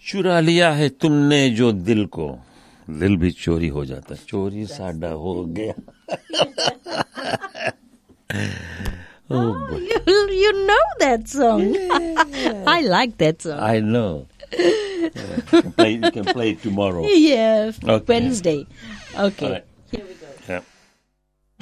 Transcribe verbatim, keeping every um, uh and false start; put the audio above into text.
चुरा लिया है तुमने जो दिल को, दिल भी चोरी हो जाता है. चोरी साडा हो गया. Oh, boy. You, you know that song. Yeah. I like that song. I know. Yeah. You, can play, you can play it tomorrow. Yeah, Okay. Wednesday. Okay. All right.